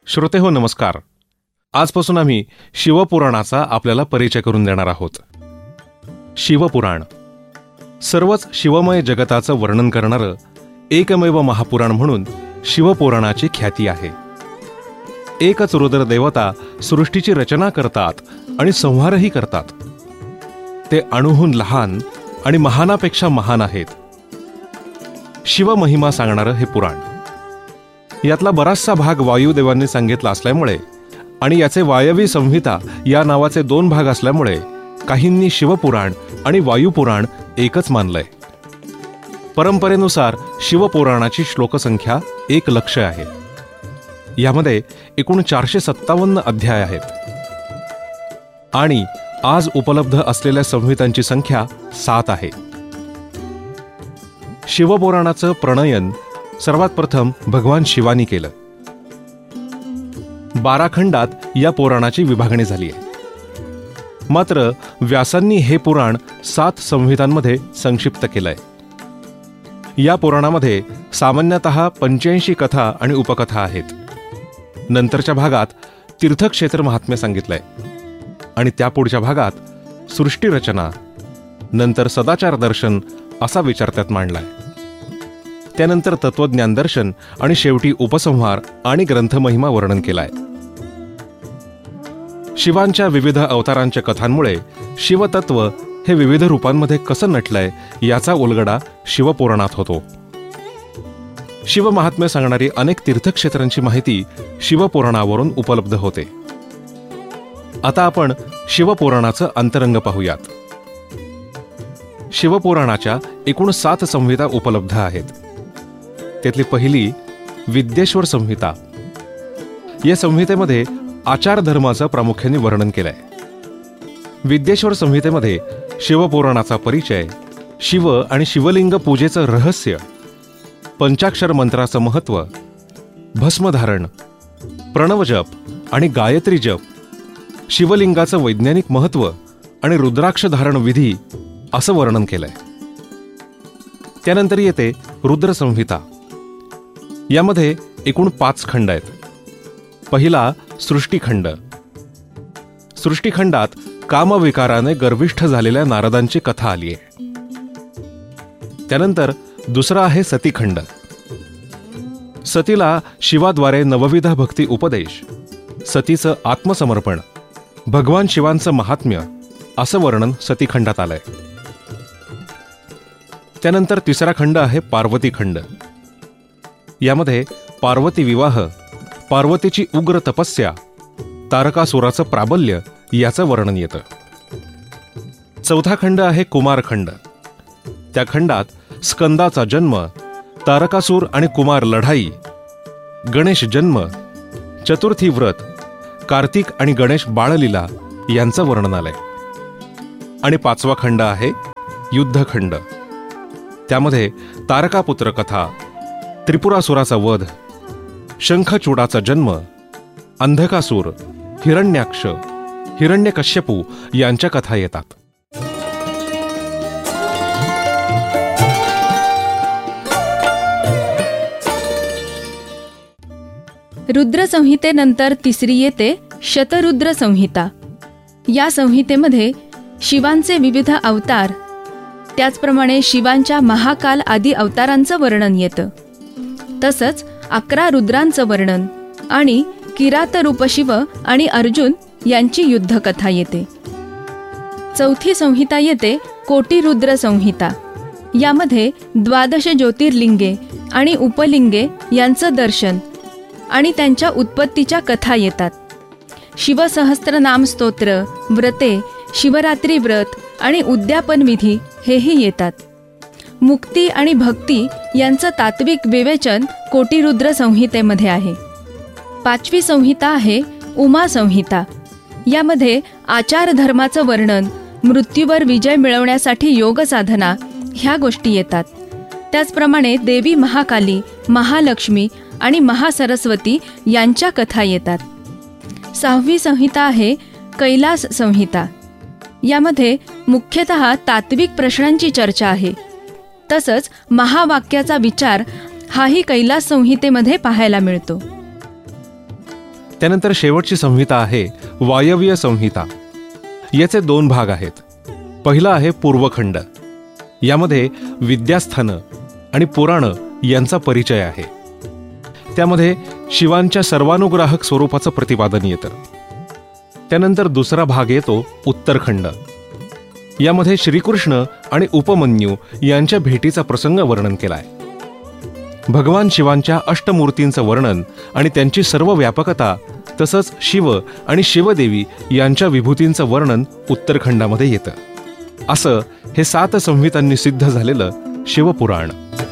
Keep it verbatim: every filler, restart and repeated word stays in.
श्रोतेहो नमस्कार. आजपासून आम्ही शिवपुराणाचा आपल्याला परिचय करून देणार आहोत. शिवपुराण सर्वच शिवमय जगताचं वर्णन करणारं एकमेव महापुराण म्हणून शिवपुराणाची ख्याती आहे. एकच रुद्र देवता सृष्टीची रचना करतात आणि संहारही करतात. ते अणुहून लहान आणि महानापेक्षा महान आहेत. शिवमहिमा सांगणारं हे पुराण. यातला बराचसा भाग वायुदेवांनी सांगितला असल्यामुळे आणि याचे वायवी संहिता या नावाचे दोन भाग असल्यामुळे काहींनी शिवपुराण आणि वायुपुराण एकच मानलंय. परंपरेनुसार शिवपुराणाची श्लोकसंख्या एक लक्ष आहे. यामध्ये एकूण चारशे सत्तावन्न अध्याय आहेत आणि आज उपलब्ध असलेल्या संहितांची संख्या सात आहे. शिवपुराणाचं प्रणयन सर्वात प्रथम भगवान शिवानी केलं. बारा खंडात या पुराणाची विभागणी झाली आहे. मात्र व्यासांनी हे पुराण सात संहितांमध्ये संक्षिप्त केलंय. या पुराणामध्ये सामान्यतः पंच्याऐंशी कथा आणि उपकथा आहेत. नंतरच्या भागात तीर्थक्षेत्र महात्म्य सांगितलंय आणि त्यापुढच्या भागात सृष्टीरचना, नंतर सदाचार दर्शन असा विचार त्यात मांडलाय. त्यानंतर तत्वज्ञान दर्शन आणि शेवटी उपसंहार आणि ग्रंथमहिमा वर्णन केलाय. शिवांच्या विविध अवतारांच्या कथांमुळे शिवतत्व हे विविध रूपांमध्ये कसं नटलंय याचा उलगडा शिवपुराणात होतो. शिवमहात्म्य सांगणारी अनेक तीर्थक्षेत्रांची माहिती शिवपुराणावरून उपलब्ध होते. आता आपण शिवपुराणाचं अंतरंग पाहूयात. शिवपुराणाच्या एकूण सात संहिता उपलब्ध आहेत. त्यातली पहिली विद्येश्वर संहिता. या संहितेमध्ये आचार धर्माचं प्रामुख्याने वर्णन केलंय. विद्येश्वर संहितेमध्ये शिवपुराणाचा परिचय, शिव आणि शिवलिंग पूजेचं रहस्य, पंचाक्षर मंत्राचं महत्त्व, भस्मधारण, प्रणवजप आणि गायत्री जप, शिवलिंगाचं वैज्ञानिक महत्त्व आणि रुद्राक्ष धारण विधी असं वर्णन केलंय. त्यानंतर येते रुद्र संहिता. यामध्ये एकूण पाच खंड आहेत. पहिला सृष्टीखंड. सृष्टीखंडात कामविकाराने गर्विष्ठ झालेल्या नारदांची कथा आली आहे. त्यानंतर दुसरा आहे सतीखंड. सतीला शिवाद्वारे नवविधा भक्ती उपदेश, सतीचं आत्मसमर्पण, भगवान शिवांचं महात्म्य असं वर्णन सतीखंडात आलंय. त्यानंतर तिसरा खंड आहे पार्वतीखंड. यामध्ये पार्वती विवाह, पार्वतीची उग्र तपस्या, तारकासुराचं प्राबल्य याचं वर्णन येतं. चौथा खंड आहे कुमारखंड. त्या खंडात स्कंदाचा जन्म, तारकासूर आणि कुमार लढाई, गणेश जन्म, चतुर्थी व्रत, कार्तिक आणि गणेश बाळलीला यांचं वर्णन आलंय. आणि पाचवा खंड आहे युद्धखंड. त्यामध्ये तारकापुत्र कथा, त्रिपुरासुराचा वध, शंखचूडाचा जन्म, अंधकासूर, हिरण्याक्ष, हिरण्यकश्यपू यांच्या कथा येतात. रुद्र संहितेनंतर तिसरी येते शतरुद्र संहिता. या संहितेमध्ये शिवांचे विविध अवतार, त्याचप्रमाणे शिवांच्या महाकाल आदी अवतारांचं वर्णन येतं. तसंच अकरा रुद्रांचं वर्णन आणि किरात रूप शिव आणि अर्जुन यांची युद्धकथा येते. चौथी संहिता येते कोटी रुद्र संहिता. यामध्ये द्वादश ज्योतिर्लिंगे आणि उपलिंगे यांचं दर्शन आणि त्यांच्या उत्पत्तीच्या कथा येतात. शिवसहस्त्रनाम स्तोत्र, व्रते, शिवरात्री व्रत आणि उद्यापन विधी हेही येतात. मुक्ती आणि भक्ती यांचं तात्विक विवेचन कोटीरुद्र संहितेमध्ये आहे. पाचवी संहिता आहे उमा संहिता. यामध्ये आचार धर्माचं वर्णन, मृत्यूवर विजय मिळवण्यासाठी योग साधना ह्या गोष्टी येतात. त्याचप्रमाणे देवी महाकाली, महालक्ष्मी आणि महासरस्वती यांच्या कथा येतात. सहावी संहिता आहे कैलास संहिता. यामध्ये मुख्यतः तात्विक प्रश्नांची चर्चा आहे. तसंच महावाक्याचा विचार हाही कैलास संहितेमध्ये पाहायला मिळतो. त्यानंतर शेवटची संहिता आहे वायव्य संहिता. याचे दोन भाग आहेत. पहिला आहे पूर्वखंड. यामध्ये विद्यास्थानं आणि पुराणं यांचा परिचय आहे. त्यामध्ये शिवांच्या सर्वानुग्राहक स्वरूपाचं प्रतिपादन येतं. त्यानंतर दुसरा भाग येतो उत्तरखंड. यामध्ये श्रीकृष्ण आणि उपमन्यू यांच्या भेटीचा प्रसंग वर्णन केलाय. भगवान शिवांच्या अष्टमूर्तींचं वर्णन आणि त्यांची सर्व व्यापकता, तसंच शिव आणि शिवदेवी यांच्या विभूतींचं वर्णन उत्तरखंडामध्ये येतं. असं हे सात संहितांनी सिद्ध झालेलं शिवपुराण.